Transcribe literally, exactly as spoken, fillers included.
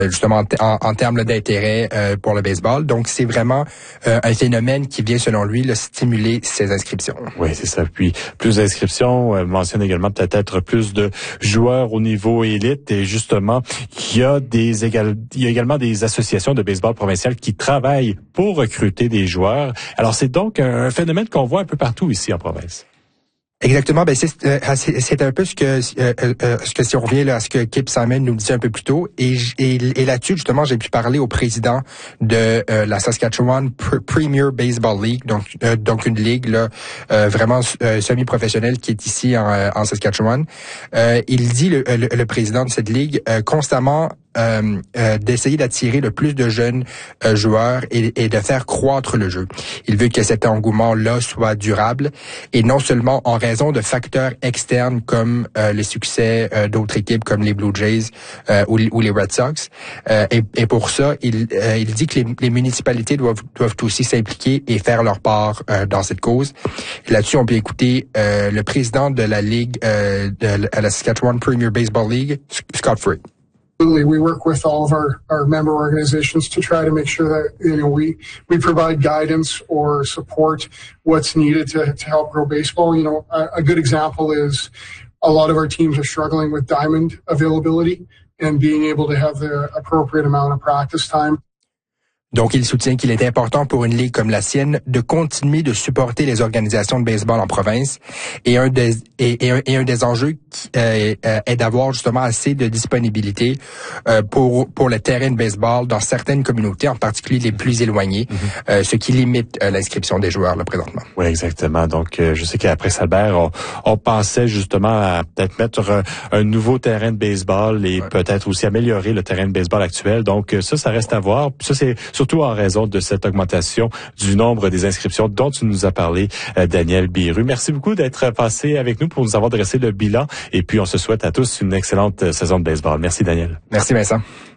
justement en, en termes d'intérêt euh, pour le baseball. Donc, c'est vraiment euh, un phénomène qui vient, selon lui, là, stimuler ces inscriptions. Oui, c'est ça. Puis, plus d'inscriptions, euh, mentionne également peut-être plus de joueurs au niveau élite. Et justement, il y a des égal, il y a également des associations de baseball provinciales qui travaillent pour recruter des joueurs. Alors, c'est donc un, un phénomène qu'on voit un peu partout ici en province. Exactement, ben c'est euh, c'est un peu ce que euh, euh, ce que si on revient là, à ce que Kip Simon nous disait un peu plus tôt, et et, et là-dessus justement j'ai pu parler au président de euh, la Saskatchewan Premier Baseball League, donc euh, donc une ligue là euh, vraiment euh, semi-professionnelle qui est ici en, en Saskatchewan. Euh, il dit le, le, le président de cette ligue euh, constamment Euh, euh, d'essayer d'attirer le plus de jeunes euh, joueurs et, et de faire croître le jeu. Il veut que cet engouement-là soit durable et non seulement en raison de facteurs externes comme euh, les succès euh, d'autres équipes comme les Blue Jays euh, ou, ou les Red Sox. Euh, et, et pour ça, il, euh, il dit que les, les municipalités doivent, doivent aussi s'impliquer et faire leur part euh, dans cette cause. Et là-dessus, on peut écouter euh, le président de la Ligue, euh, de la Saskatchewan Premier Baseball League, Scott Free. We work with all of our, our member organizations to try to make sure that, you know, we, we provide guidance or support what's needed to, to help grow baseball. You know, a, a good example is a lot of our teams are struggling with diamond availability and being able to have the appropriate amount of practice time. Donc, il soutient qu'il est important pour une ligue comme la sienne de continuer de supporter les organisations de baseball en province. Et un des, et, et, un, et un des enjeux qui, euh, est d'avoir justement assez de disponibilité euh, pour pour le terrain de baseball dans certaines communautés, en particulier les plus éloignées, mm-hmm. euh, ce qui limite euh, l'inscription des joueurs là présentement. Oui, exactement. Donc, euh, je sais qu'après Salbert, on, on pensait justement à peut-être mettre un, un nouveau terrain de baseball et ouais. peut-être aussi améliorer le terrain de baseball actuel. Donc, ça, ça reste à voir. Ça, c'est surtout en raison de cette augmentation du nombre des inscriptions dont tu nous as parlé, euh, Daniel Biru. Merci beaucoup d'être passé avec nous pour nous avoir dressé le bilan. Et puis, on se souhaite à tous une excellente saison de baseball. Merci, Daniel. Merci, Vincent.